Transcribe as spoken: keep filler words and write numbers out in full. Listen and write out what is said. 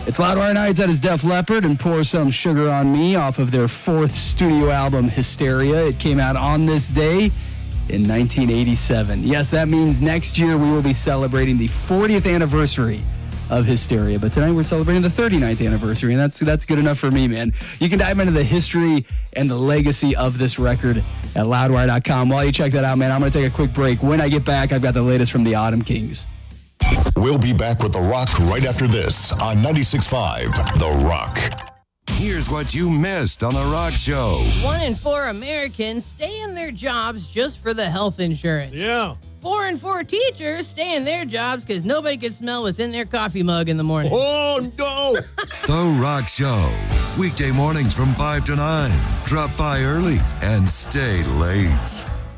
It's Loudwire Nights. That is Def Leppard and Pour Some Sugar on Me off of their fourth studio album, Hysteria. It came out on this day in nineteen eighty-seven. Yes, that means next year we will be celebrating the fortieth anniversary of Hysteria. But tonight we're celebrating the thirty-ninth anniversary, and that's that's good enough for me, man. You can dive into the history and the legacy of this record at loudwire dot com. While you check that out, man, I'm going to take a quick break. When I get back, I've got the latest from the Autumn Kings. We'll be back with The Rock right after this on ninety-six point five The Rock. Here's what you missed on The Rock Show. One in four Americans stay in their jobs just for the health insurance. Yeah. Four in four teachers stay in their jobs because nobody can smell what's in their coffee mug in the morning. Oh, no. The Rock Show. Weekday mornings from five to nine. Drop by early and stay late.